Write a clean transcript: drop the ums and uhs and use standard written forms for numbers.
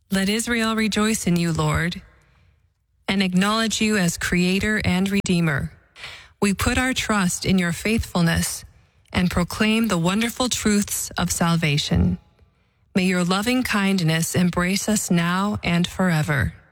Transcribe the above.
Let Israel rejoice in you, Lord, and acknowledge you as Creator and Redeemer. We put our trust in your faithfulness and proclaim the wonderful truths of salvation. May your loving kindness embrace us now and forever.